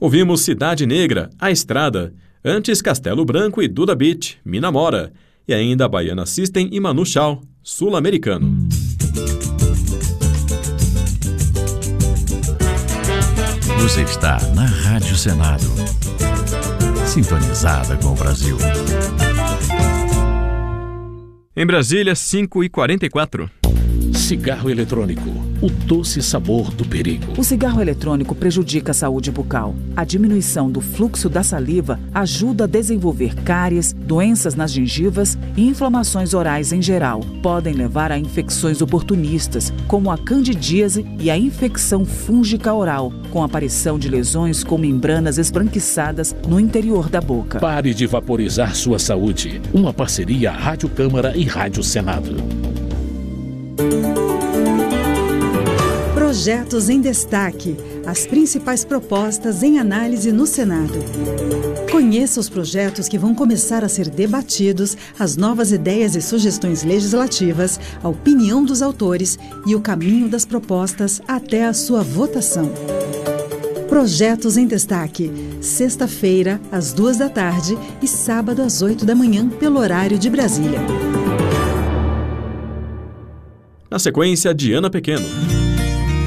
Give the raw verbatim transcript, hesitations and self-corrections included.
Ouvimos Cidade Negra, A Estrada, antes Castelo Branco e Duda Beat, Me Namora, e ainda Baiana System e Manu Chao, Sul-Americano. Você está na Rádio Senado, sintonizada com o Brasil. Em Brasília, cinco e quarenta e quatro. Cigarro eletrônico, o doce sabor do perigo. O cigarro eletrônico prejudica a saúde bucal. A diminuição do fluxo da saliva ajuda a desenvolver cáries, doenças nas gengivas e inflamações orais em geral. Podem levar a infecções oportunistas, como a candidíase e a infecção fúngica oral, com a aparição de lesões com membranas esbranquiçadas no interior da boca. Pare de vaporizar sua saúde. Uma parceria Rádio Câmara e Rádio Senado. Projetos em Destaque. As principais propostas em análise no Senado. Conheça os projetos que vão começar a ser debatidos, as novas ideias e sugestões legislativas, a opinião dos autores e o caminho das propostas até a sua votação. Projetos em Destaque. Sexta-feira, às duas da tarde e sábado, às oito da manhã, pelo horário de Brasília. Na sequência, Diana Pequeno.